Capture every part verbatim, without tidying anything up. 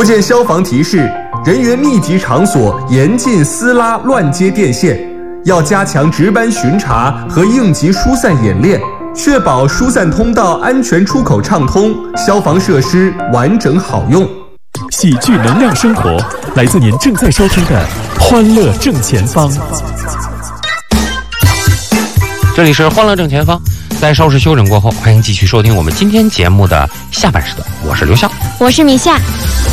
福建消防提示：人员密集场所严禁撕拉乱接电线，要加强值班巡查和应急疏散演练，确保疏散通道安全出口畅通，消防设施完整好用。 喜剧能量生活，来自您正在收听的《欢乐正前方》。 这里是《欢乐正前方》，在稍事休整过后，欢迎继续收听我们今天节目的下半时段。我是刘笑， 我是米夏。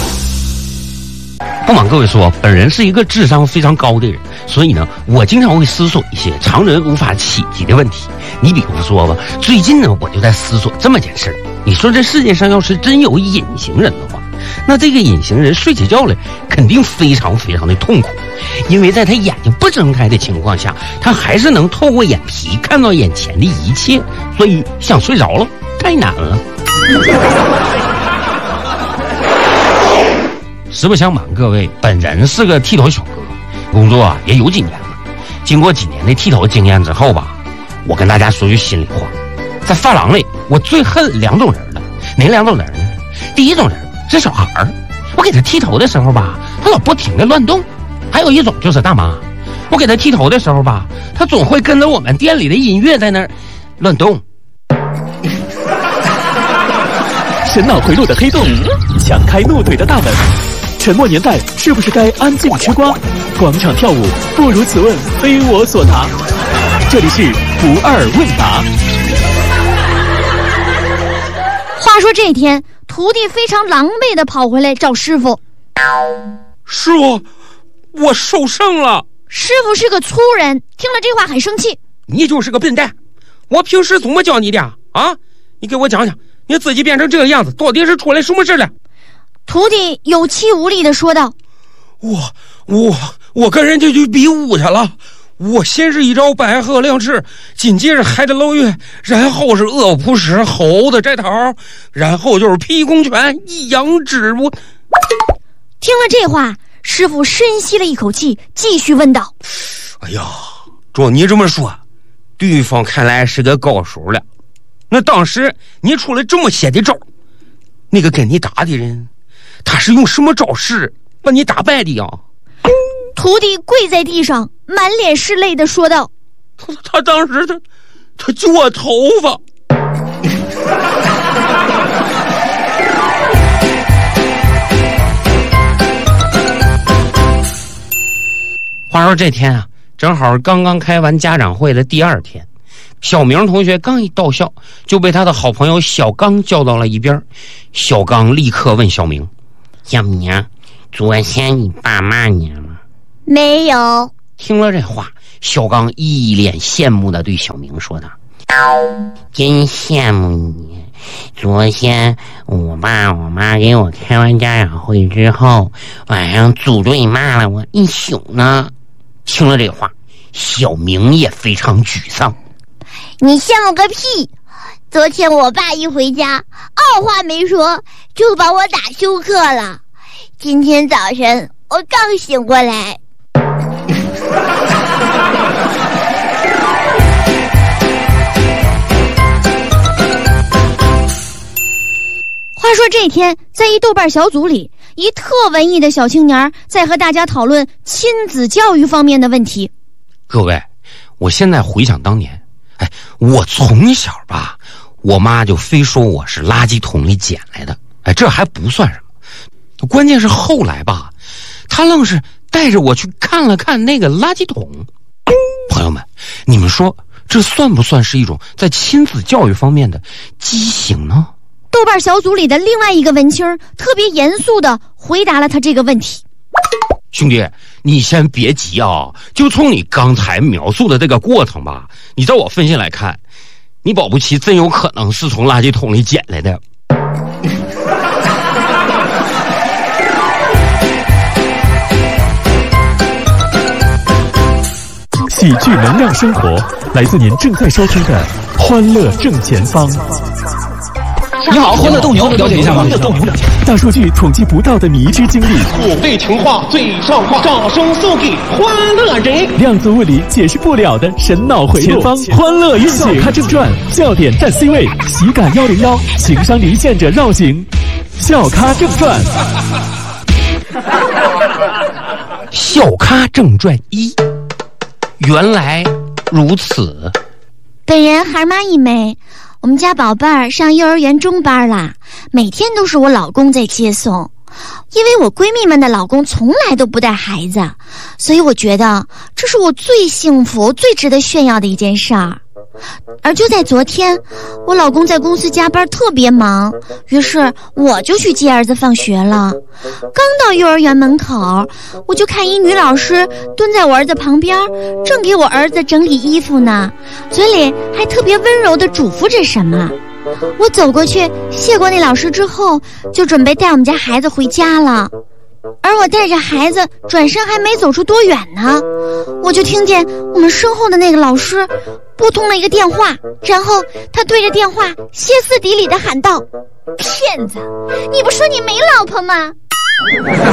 不瞒各位说，本人是一个智商非常高的人，所以呢，我经常会思索一些常人无法企及的问题。你比如说吧，最近呢，我就在思索这么件事：你说这世界上要是真有隐形人的话，那这个隐形人睡起觉来肯定非常非常的痛苦，因为在他眼睛不睁开的情况下，他还是能透过眼皮看到眼前的一切，所以想睡着了太难了。实不相瞒各位，本人是个剃头小哥，工作啊也有几年了。经过几年的剃头经验之后吧，我跟大家说句心里话，在发廊里我最恨两种人了。哪两种人呢？第一种人是小孩儿，我给他剃头的时候吧，他老不停的乱动；还有一种就是大妈，我给他剃头的时候吧，他总会跟着我们店里的音乐在那儿乱动。 神脑回路的黑洞，强开怒怼的大门。沉默年代是不是该安静吃瓜？广场跳舞不如此问非我所答。这里是不二问答。 话说这天，徒弟非常狼狈地跑回来找师傅。 师傅，我受伤了。 师傅是个粗人，听了这话很生气。 你就是个笨蛋，我平时怎么教你的啊？你给我讲讲，你自己变成这个样子到底是出来什么事了？ 徒弟有气无力地说道： 我我我跟人家去比武去了，我先是一招白鹤亮翅，紧接着海的捞月，然后是恶扑石猴子摘桃，然后就是劈弓拳一阳指不。 听了这话，师傅深吸了一口气，继续问道： 哎呀，照你这么说，对方看来是个高手了。那当时你出了这么些的招，那个跟你打的人他是用什么招式把你打败的呀？ 徒弟跪在地上，满脸是泪地说道： 他, 他当时他他揪我头发。话说这天啊，正好刚刚开完家长会的第二天，小明同学刚一到校，就被他的好朋友小刚叫到了一边。小刚立刻问小明：小明，昨天你爸骂你了吗？ 没有。 听了这话，小刚一脸羡慕地对小明说道：真羡慕你，昨天我爸我妈给我开完家长会之后，晚上组队骂了我一宿呢。听了这话，小明也非常沮丧。 你羡慕个屁！昨天我爸一回家，二话没说就把我打休克了。今天早晨我刚醒过来。 话说这天，在一豆瓣小组里，一特文艺的小青年在和大家讨论亲子教育方面的问题。 各位，我现在回想当年，哎，我从小吧，我妈就非说我是垃圾桶里捡来的，哎，这还不算什么，关键是后来吧，她愣是带着我去看了看那个垃圾桶。朋友们，你们说这算不算是一种在亲子教育方面的畸形呢？ 豆瓣小组里的另外一个文青特别严肃地回答了他这个问题。 兄弟，你先别急啊，就从你刚才描述的这个过程吧，你照我分析来看，你保不齐真有可能是从垃圾桶里捡来的。 喜剧能量生活，来自您正在收听的《欢乐正前方》。 你好，欢乐斗牛，了解一下吗？ 大数据统计不到的迷之经历， 土味情话最上话，掌声送给欢乐人。 量子物理解释不了的神脑回路，前方欢乐运行。笑咖正传，笑点占 C 位，喜感一零一，情商离线者绕行。笑咖正传。 小咖正传一，原来如此。 本人孩妈一枚，我们家宝贝儿上幼儿园中班啦，每天都是我老公在接送。因为我闺蜜们的老公从来都不带孩子，所以我觉得这是我最幸福、最值得炫耀的一件事儿。而就在昨天，我老公在公司加班特别忙，于是我就去接儿子放学了。刚到幼儿园门口，我就看一女老师蹲在我儿子旁边，正给我儿子整理衣服呢，嘴里还特别温柔地嘱咐着什么。我走过去谢过那老师之后，就准备带我们家孩子回家了。而我带着孩子转身还没走出多远呢，我就听见我们身后的那个老师拨通了一个电话，然后他对着电话歇斯底里地喊道：“骗子，你不说你没老婆吗？”